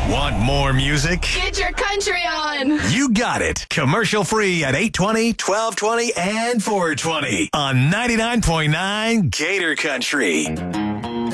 Want more music? Get your country on. You got it. Commercial free at 820, 1220, and 420 on 99.9 Gator Country.